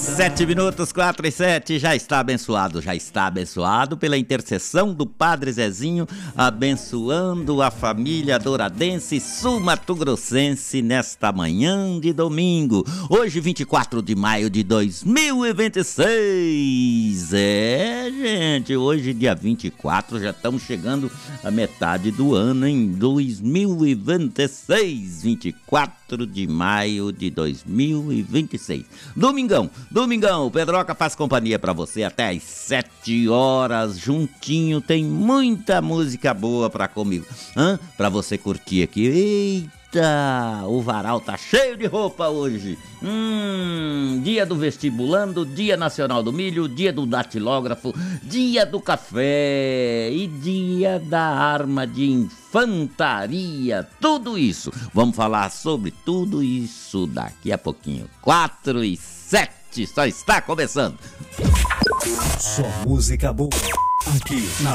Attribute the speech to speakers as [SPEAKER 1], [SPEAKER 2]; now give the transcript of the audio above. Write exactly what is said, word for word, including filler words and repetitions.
[SPEAKER 1] Sete minutos, quatro e sete, já está abençoado, já está abençoado pela intercessão do Padre Zezinho, abençoando a família douradense sul-mato-grossense nesta manhã de domingo, hoje vinte e quatro de maio de dois mil e vinte e seis. É, gente, hoje dia vinte e quatro, já estamos chegando à metade do ano em dois mil e vinte e seis, vinte e quatro de maio de dois mil e vinte e seis. Domingão, domingão, o Pedroca faz companhia pra você até às sete horas, juntinho, tem muita música boa pra comigo, hã? Pra você curtir aqui. Eita, o varal tá cheio de roupa hoje. Hum, dia do vestibulando, dia nacional do milho, dia do datilógrafo, dia do café e dia da arma de infantaria, tudo isso. Vamos falar sobre tudo isso daqui a pouquinho. Quatro e sete, só está começando.
[SPEAKER 2] Só música boa aqui na